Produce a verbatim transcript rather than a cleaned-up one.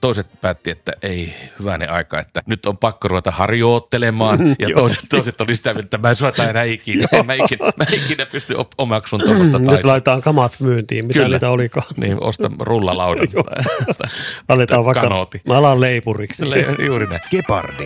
toiset päätti, että ei hyvänen aika, että nyt on pakko ruveta harjoittelemaan. Ja toiset, toiset oli sitä, että mä en suorata enää ikinä. Mä ikinä, mä ikinä pysty omaksun tuollaista taistelua. Nyt laitetaan kamat myyntiin, mitä Kyllä. niitä olikaan. Niin, osta rullalaudan tai, Aletaan tai vaikka, kanooti. mä alan leipuriksi. Le, juuri näin. Gepardi.